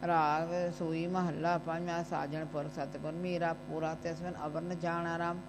ਰਾਗ ਸੂਈ ਮਹੱਲਾ ਪੰਜਵਾਂ। ਸਾਜਣ ਪੁਰ ਸਤਿਗੁਰ ਮੀਰਾ ਪੂਰਾ ਤਿਸ ਬਿਨ ਅਵਰ ਨ ਜਾਣਾ ਰਾਮ।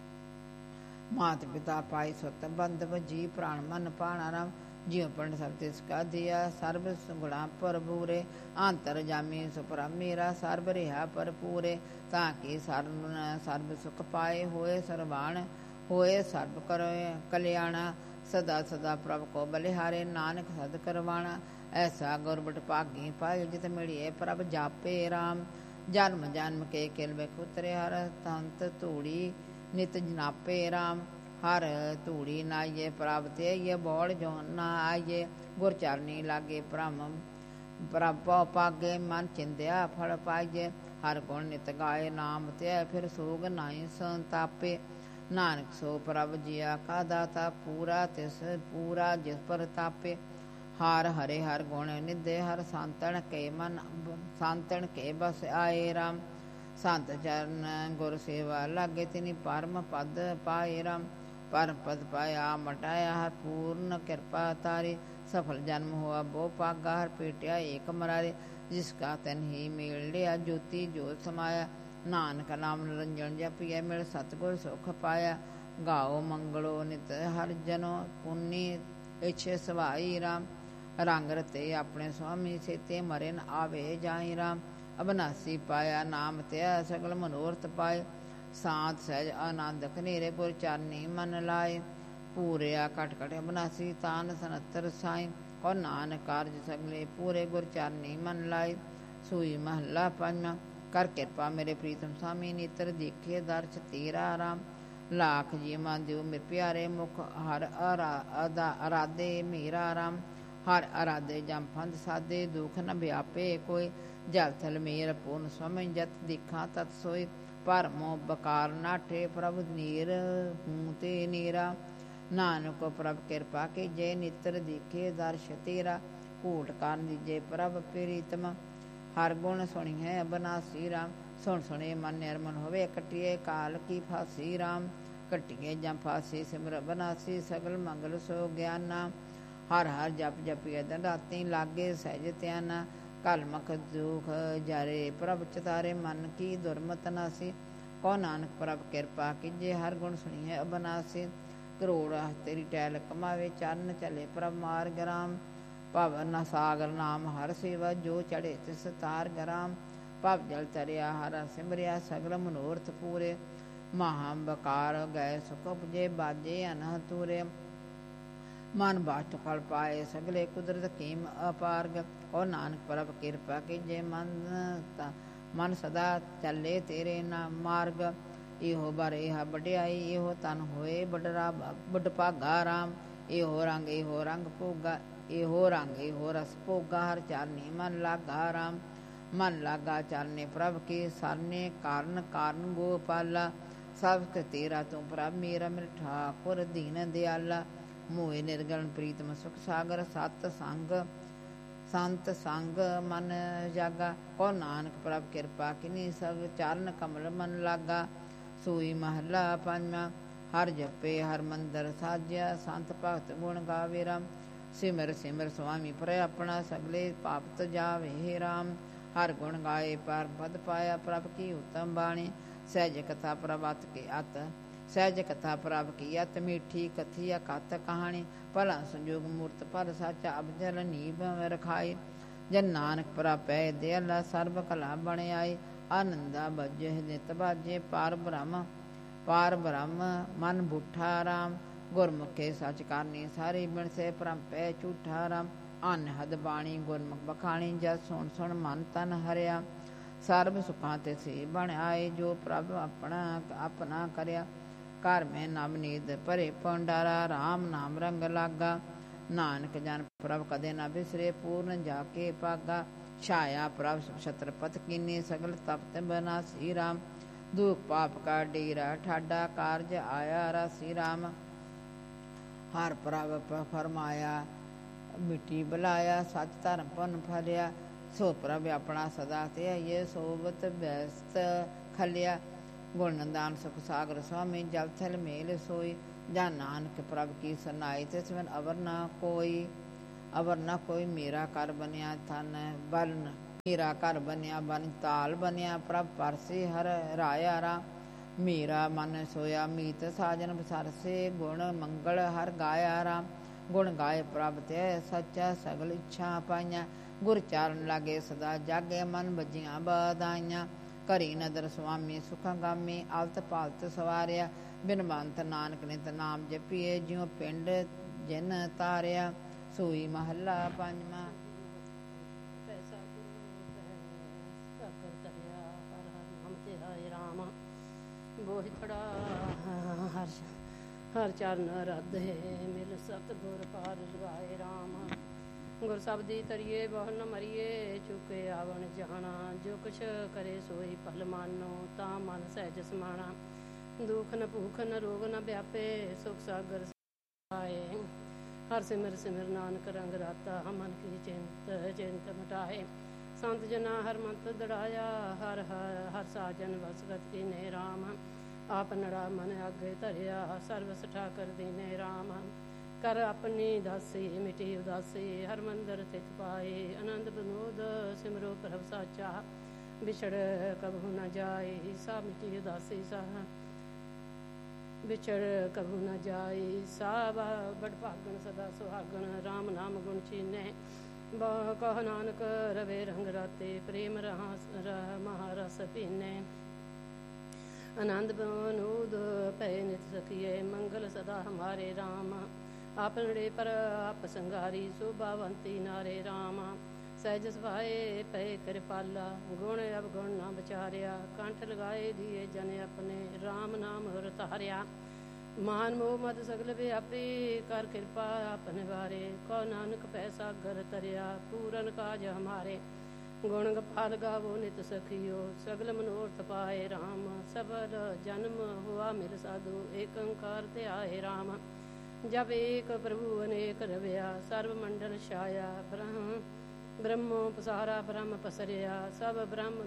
ਮਾਤ ਪਿਤਾ ਪਾਈ ਸੁਤ ਬੰਧਵ ਜੀ ਪ੍ਰਾਣ ਮਨ ਪਾਣਾ ਰਾਮ। ਜਿਉ ਪੰਡ ਸਭ ਤਿਸ ਕਾ ਦਿਆ ਸਰਬ ਗੁਣਾ ਭਰਪੂਰੇ। ਅੰਤਰ ਜਾਮੀ ਸੁਪਰਾ ਮੇਰਾ ਸਰਬ ਰਿਹਾ ਭਰਪੂਰੇ। ਤਾਂ ਕਿ ਸਰਬ ਸੁਖ ਪਾਏ ਹੋਏ ਸਰਵਾਣ ਹੋਏ ਸਰਬ ਕਰ ਕਲਿਆਣਾ। ਸਦਾ ਸਦਾ ਪ੍ਰਭ ਕੋ ਬਲਿਹਾਰੇ ਨਾਨਕ ਸਦ ਕਰਵਾਣਾ। ਐਸਾ ਗੁਰਬਟ ਭਾਗੀ ਪਾਇ ਜਿਤ ਮਿਲਿਏ ਪ੍ਰਭ ਜਾਪੇ ਰਾਮ। ਜਨਮ ਜਨਮ ਕੇ ਕਿਲ ਬਿਖ ਉਤਰੇ ਹਰ ਤੰਤ ਧੂੜੀ ਨਿਤ ਜਨਾਪੇ ਰਾਮ। ਹਰ ਧੂੜੀ ਨਾਈਏ ਪ੍ਰਭ ਤੇ ਆਈਏ ਬੋੜ ਜੋ ਨਾ ਆਈਏ। ਗੁਰ ਚਰਨੀ ਲਾਗੇ ਭ੍ਰਮ ਪ੍ਰਭ ਪਾਗੇ ਮਨ ਚਿੰਦਿਆ ਫਲ ਪਾਈਏ। ਹਰ ਗੁਣ ਨਿਤ ਗਾਏ ਨਾਮ ਤੇ ਫਿਰ ਸੋਗ ਨਾਹੀ ਸੰਤਾਪੇ। ਨਾਨਕ ਸੋ ਪ੍ਰਭ ਜੀਆ ਕਾ ਦਾਤਾ ਪੂਰਾ ਤਿਸ ਪੂਰਾ ਜਿਸ ਪਰ ਤਾਪੇ। ਹਰ ਹਰੇ ਹਰ ਗੁਣ ਨਿਧੇ ਹਰ ਸੰਤਨ ਕੇ ਮਨ ਸੰਤਨ ਕੇ ਬਸ ਆਏ ਰਾਮ। ਸੰਤ ਚਰਨ ਗੁਰ ਸੇਵਾ ਲਾਗੇ ਤਿਨੀ ਪਰਮ ਪਦ ਪਾਏ ਰਾਮ। ਪਰਮ ਪਦ ਪਾਇਆ ਮਟਾਇਆ ਹਰ ਪੂਰਨ ਕਿਰਪਾ ਤਾਰੇ। ਸਫਲ ਜਨਮ ਹੋਆ ਬਹੁ ਭਾਗਾ ਹਰ ਪੇਟਿਆ ਏਕ ਮਰਾਰੇ। ਜਿਸ ਕਾ ਤਨ ਹੀ ਮੇਲ ਲਿਆ ਜੋਤੀ ਜੋਤ ਸਮਾਇਆ। ਨਾਨਕ ਨਾਮ ਨਿਰੰਜਨ ਜਪੀਐ ਮਿਲ ਸਤਿਗੁਰ ਸੁਖ ਪਾਇਆ। ਗਾਓ ਮੰਗਲੋ ਨਿਤ ਹਰ ਜਨੋ ਪੁੰਨੀ ਇਛੇ ਸਵਾਈ ਰਾਮ। ਰੰਗ ਰਤੇ ਆਪਣੇ ਸੁਆਮੀ ਸੇਤੇ ਮਰੇ ਨ ਆਵੇ ਜਾਈ ਰਾਮ। ਅਬਨਾਸੀ ਪਾਇਆ ਨਾਮ ਧਿਆ ਸਗਲ ਮਨੋਰਥ ਪਾਏ। ਸਾਤ ਸਹਿਜ ਆਨੰਦ ਕਨੇਰੇ ਗੁਰ ਚਰਨੀ ਮਨ ਲਾਏ। ਪੂਰਿਆ ਕਟ ਕਟ ਅਬਨਾਸੀ ਤਾਨ ਸਨਤਰ ਸਾਈ। ਔਰ ਨਾਨਕ ਕਾਰਜ ਸਗਲੇ ਪੂਰੇ ਗੁਰ ਚਰਨੀ ਮਨ ਲਾਏ। ਸੂਈ ਮਹੱਲਾ ਪੰਜਵਾਂ। ਕਰ ਕਿਰਪਾ ਮੇਰੇ ਪ੍ਰੀਤਮ ਸਾਮੀ ਨੇਤਰ ਦੇਖੇ ਦਰਸ਼ ਤੇਰਾ ਰਾਮ। ਲਾਖ ਜੀਵਾਂ ਦਿਓ ਮੇਰੇ ਪਿਆਰੇ ਮੁਖ ਹਰ ਅਰਾਧੇ ਮੇਰਾ ਰਾਮ। ਹਰ ਅਰਾਧੇ ਜਮ ਫੰਦ ਸਾਧੇ ਦੁਖ ਨ ਵਿਆਪੇ ਕੋਈ। ਜਲ ਥਲ ਮੇਰ ਪੂਰਨ ਸਮਝ ਜਤ ਦੇਖਾਂ ਤਤ ਸੋਏ। ਭਰਮੋ ਬਕਾਰ ਨਾਠੇ ਪ੍ਰਭ ਨੀਰ ਹੂੰ ਤੇ ਨੀਰਾ। ਨਾਨਕ ਪ੍ਰਭ ਕਿਰਪਾ ਕੀਜੇ ਨਿਤਰ ਦੇਖੇ ਦਰਸ਼ ਤੇਰਾ। ਘੂਟ ਕਰਨ ਦੀਜੇ ਪ੍ਰਭ ਪ੍ਰੀਤਮ ਹਰ ਗੁਣ ਸੁਣੀਐ ਅਬਨਾਸੀ ਰਾਮ। ਸੁਣ ਸੁਣੇ ਮਨ ਨਿਰਮਲ ਹੋਵੇ ਕੱਟੀਏ ਕਾਲ ਕੀ ਫਾਸੀ ਰਾਮ। ਕੱਟੀਏ ਜਮ ਫਾਸੀ ਸਿਮਰ ਅਬਨਾਸੀ ਸਗਲ ਮੰਗਲ ਸੋ ਗਿਆਨਾ। ਹਰ ਹਰ ਜਪ ਜਪੀਐ ਦਿਨ ਰਾਤੀ ਲਾਗੇ ਸਹਿਜ ਧਿਆਨਾ। ਕਲ ਮਖ ਦੁਖ ਜਾਰੇ ਪ੍ਰਭ ਚਤਾਰੇ ਮਨ ਕੀ ਦੁਰਮਤ ਨਾਸੀ। ਕੋ ਨਾਨਕ ਪ੍ਰਭ ਕਿਰਪਾ ਕੀਜੇ ਹਰ ਗੁਣ ਸੁਣੀਐ ਅਬਨਾਸੀ। ਕਰੋੜ ਤੇਰੀ ਟਹਿਲ ਕਮਾਵੇ ਚਰਨ ਚਲੇ ਪ੍ਰਭ ਮਾਰਗ ਰਾਮ। ਭਵਨ ਸਾਗਰ ਨਾਮ ਹਰ ਸੇਵਾ ਜੋ ਚੜੇ ਤਿਸ ਤਾਰ ਗਰਾਮ। ਭਵ ਜਲ ਤਰਿਆ ਹਰ ਸਿਮਰਿਆ ਸਗਲ ਮਨੋਰਥ ਪੂਰੇ। ਮਹਾ ਬਕਾਰ ਗਏ ਸੁਖ ਉਪਜੇ ਬਾਜੇ ਅਨਹ ਤੂਰੇ। ਮਨ ਬਾਟ ਫਲ ਪਾਏ ਸਗਲੇ ਕੁਦਰਤ ਕੀਮ ਅਪਾਰਗ। ਔ ਨਾਨਕ ਪ੍ਰਭ ਕਿਰਪਾ ਕੀਜੇ ਮਨ ਸਦਾ ਚੱਲੇ ਤੇਰੇ ਨਾਮ ਮਾਰਗ। ਇਹੋ ਬਰ ਇਹ ਵਡਿਆਈ ਇਹੋ ਤਨ ਹੋਏ ਬਡਰਾ ਬਡ ਭਾਗਾ ਰਾਮ। ਇਹੋ ਰੰਗ ਭੋਗਾ ਇਹੋ ਰੰਗ ਇਹੋ ਰਸ ਭੋਗਾ ਹਰ ਚਰਨੀ ਮਨ ਲਾਗਾ ਰਾਮ। ਮਨ ਲਾਗਾ ਚਰਨੇ ਪ੍ਰਭ ਕੇ ਸਰਨੇ ਕਾਰਨ ਕਾਰਨ ਗੋਪਾਲਾ। ਸਭ ਤੇਰਾ ਤੂੰ ਪ੍ਰਭ ਮੇਰਾ ਮੇਰੇ ਠਾਕੁਰ ਦੀਨ ਦਿਆਲਾ। ਮੋਏ ਨਿਰਗਣ ਪ੍ਰੀਤਮ ਸੁਖ ਸਾਗਰ ਸੰਤ ਸੰਗ ਮਨ ਜਾਗਾ। ਕੋ ਨਾਨਕ ਪ੍ਰਭ ਕਿਰਪਾ ਕਿਨੀ ਸਭ ਚਰਨ ਕਮਲ ਮਨ ਲਾਗਾ। ਸੂਈ ਮਹੱਲਾ ਪੰਜਵਾਂ। ਹਰ ਜਪੇ ਹਰ ਮੰਦਰ ਸਾਜਿਆ ਸੰਤ ਭਗਤ ਗੁਣ ਗਾਵੇ ਰਾਮ। ਸਿਮਰ ਸਿਮਰ ਸੁਆਮੀ ਪਰੈ ਆਪਣਾ ਸਗਲੇ ਪਾਪ ਜਾਵੇ ਰਾਮ। ਹਰ ਗੁਣ ਗਾਏ ਪਰ ਪਦ ਪਾਇਆ ਪ੍ਰਭ ਕੀ ਉਤਮ ਬਾਣੀ। ਸਹਿਜ ਕਥਾ ਪ੍ਰਭਤ ਕੇ ਅਤ ਸਹਿਜ ਕਥਾ ਪ੍ਰਭ ਕੀ ਅਤ ਮੀਠੀ ਕਥੀਆ ਕਤ ਕਹਾਣੀ। ਭਲਾ ਸੰਜੋਗ ਮੂਰਤ ਪਰ ਸਾਚਾ ਅਬਜਲ ਨੀਭ ਰਖਾਏ। ਜਨ ਨਾਨਕ ਪ੍ਰਭ ਪੈ ਦਿਆਲਾ ਸਰਬ ਕਲਾ ਬਣ ਆਏ। ਆਨੰਦਾ ਬਜੇ ਨਿਤ ਬਾਜੇ ਪਾਰ ਬ੍ਰਹਮ ਮਨ ਬੁੱਠਾ ਰਾਮ। ਗੁਰਮੁਖੇ ਸਚ ਕਰਨੀ ਸਾਰੇ ਬਿਨ ਸੇ ਭਰਮ ਪੈ ਝੂਠਾ ਰਾਮ। ਅਨਹਦ ਬਾਣੀ ਗੁਰਮੁਖ ਬਖਾਣੀ ਜਦ ਸੁਣ ਸੁਣ ਮਨ ਤਨ ਹਰਿਆ। ਸਰਬ ਸੁਖਾਂ ਤੇ ਸੇ ਬਣ ਆਏ ਜੋ ਪ੍ਰਭ ਆਪਣਾ ਕਰਿਆ। ਘਰ ਮੈਂ ਨਵਨੀਤ ਭਰੇ ਭੰਡਾਰਾ ਰਾਮ ਨਾਮ ਰੰਗ ਲਾਗਾ। ਨਾਨਕ ਜਨ ਪ੍ਰਭ ਕਦੇ ਨਾ ਬਿਸਰੇ ਪੂਰਨ ਜਾ ਕੇ ਭਾਗਾ। ਛਾਇਆ ਪ੍ਰਭ ਛਤਰਪਤ ਕੀਨੀ ਸਗਲ ਤਪਤ ਬਨਾਸੀ ਰਾਮ। ਦੁਖ ਪਾਪ ਕਾ ਡੇਰਾ ਠਾਡਾ ਕਾਰਜ ਆਇਆ ਰਾਸੀ ਰਾਮ। ਹਰ ਪ੍ਰਭ ਫਰਮਾਇਆ ਮਿੱਟੀ ਬੁਲਾਇਆ ਸੱਚ ਧਰਮ ਪੁੰਨ ਫਲਿਆ। ਸੋ ਪ੍ਰਭ ਆਪਣਾ ਸਦਾ ਤੇ ਆਈਏ ਸੋਬਤ ਬੈਸਤ ਖਲਿਆ। ਗੁਣ ਦਾਨ ਸੁਖ ਸਾਗਰ ਸੁਆਮੀ ਜਲ ਥਲ ਮੇਲ ਸੋਈ। ਜਾਂ ਨਾਨਕ ਪ੍ਰਭ ਕੀ ਸਰਨਾਈ ਤਿਸ ਬਿਨ ਅਵਰ ਨਾ ਕੋਈ ਮੇਰਾ ਕਰ ਬਨਿਆ ਥਨ ਬਰਨ ਮੇਰਾ ਘਰ ਬਣਿਆ ਬਨ ਤਾਲ ਬਣਿਆ ਪ੍ਰਭ ਪਰਸੇ ਹਰ ਰਾਇਆ ਰਾਮ। ਮੇਰਾ ਮਨ ਸੋਇਆ ਮੀਤ ਸਾਜਨ ਬਸਰਸੇ ਗੁਣ ਮੰਗਲ ਹਰ ਗਾਇਆ ਰਾਮ। ਗੁਣ ਗਾਏ ਪ੍ਰਭ ਤੇ ਸੱਚਾ ਸਗਲ ਇੱਛਾ ਪਾਈਆਂ। ਗੁਰ ਚਾਰਨ ਲਾਗੇ ਸਦਾ ਜਾਗੇ ਮਨ ਬੱਜੀਆਂ ਬਧਾਈਆਂ। ਕਰੀ ਨਦਰ ਸੁਆਮੀ ਸੁਖਾਂ ਗਾਮੀ ਆਲਤ ਪਾਲਤ ਸਵਾਰਿਆ। ਬਿਨ ਮੰਤ ਨਾਨਕ ਨਿਤ ਨਾਮ ਜਪੀਏ ਜਿਉ ਪਿੰਡ ਜਿਨ ਤਾਰਿਆ। ਸੋਈ ਮਹੱਲਾ ਪੰਜਵਾਂ। ਬੋਹਿ ਥੜਾ ਹਰ ਚਰਨ ਰਾਧੇ ਮਿਲ ਸਤਿਗੁਰ ਪਾਰ ਲਗਾਏ ਰਾਮ। ਗੁਰ ਸਬਦੀ ਤਰੀਏ ਬਹੁ ਨ ਮਰੀਏ ਚੁਕੇ ਆਵਣ ਜਾਣਾ। ਜੋ ਕੁਛ ਕਰੇ ਸੋਈ ਭਲ ਮਾਨੋ ਤਾਂ ਮਨ ਸਹਿਜ ਸਮਾਣਾ। ਦੁਖ ਨ ਭੂਖ ਨ ਰੋਗ ਨ ਵਿਆਪੇ ਸੁਖ ਸਾਗਰ ਆਏ। ਹਰ ਸਿਮਰ ਸਿਮਰ ਨਾਨਕ ਰੰਗ ਰਾਤਾ ਮਨ ਕੀ ਚਿੰਤ ਮਟਾਏ। ਸੰਤ ਜਨਾ ਹਰ ਮੰਤ ਦੜਾਇਆ ਹਰ ਹਰ ਸਾਜਨ ਵਸਗਤ ਕੀਨੇ ਰਾਮ। ਆਪ ਨੜਾ ਮਨ ਆਗੇ ਧਰਿਆ ਸਰਵਸ ਠਾਕਰ ਦੀਨੇ ਰਾਮ। ਕਰ ਆਪਣੀ ਦਾਸੀ ਮਿਟੀ ਉਦਾਸੀ ਹਰ ਮੰਦਰ ਥਿਤ ਪਾਏ। ਆਨੰਦ ਬਨੋਦ ਸਿਮਰੋ ਪ੍ਰਭ ਸਾਚਾ ਵਿਛੜ ਕਬਹੁ ਨ ਜਾਏ। ਸਾ ਮਿਟੀ ਉਦਾਸੀ ਸਾ ਵਿਛੜ ਕਬਹੁ ਨ ਜਾਏ। ਸਾ ਬੜ ਭਾਗਣ ਸਦਾ ਸੁਹਾਗਣ ਰਾਮ ਨਾਮ ਗੁਣ ਚੀਨੇ। ਬਹੁ ਕਹ ਨਾਨਕ ਰਵੇ ਰੰਗ ਰਾਤੇ ਪ੍ਰੇਮ ਮਹਾਰਸ ਪੀਨੇ। ਆਨੰਦ ਬਨੋਦ ਪੈ ਨਿਤ ਸਖੀਏ ਮੰਗਲ ਸਦਾ ਹਮਾਰੇ ਰਾਮ। ਆਪਨੜੇ ਪਰ ਆਪ ਸੰਘਾਰੀ ਸ਼ੋਭਾਵੰਤੀ ਨਾਰੇ ਰਾਮ। ਸਹਿਜ ਸੁਭਾਏ ਪਏ ਕਿਰਪਾਲਾ ਗੁਣ ਅਵਗੁਣ ਨਾ ਵਿਚਾਰਿਆ। ਕੰਠ ਲਗਾਏ ਦੀਏ ਜਨ ਆਪਣੇ ਰਾਮ ਨਾਮ ਹਰ ਧਾਰਿਆ। ਮਾਨ ਮੋਹ ਮਦ ਸਗਲ ਵਿਆਪੀ ਕਰ ਕਿਰਪਾ ਆਪਨ ਵਾਰੇ। ਕੋ ਨਾਨਕ ਪੈ ਸਾਗਰ ਤਰਿਆ ਪੂਰਨ ਕਾਜ ਹਮਾਰੇ। ਗੁਣ ਗੋਪਾਲ ਗਾਵੋ ਨਿਤ ਸਖੀਓ ਸਗਲ ਮਨੋਰਥ ਪਾਏ ਰਾਮ। ਸਬਰ ਜਨਮ ਹੁਆ ਮਿਲ ਸਾਧੂ ਏਕ ਓੰਕਾਰ ਧਿਆਏ ਰਾਮ। ਜਬ ਏਕ ਪ੍ਰਭੂ ਅਨੇਕ ਰਵਿਆ ਸਰਬ ਮੰਡਲ ਛਾਇਆ। ਬ੍ਰਹਮੋ ਪਸਾਰਾ ਬ੍ਰਹਮ ਪਸਰਿਆ ਸਭ ਬ੍ਰਹਮ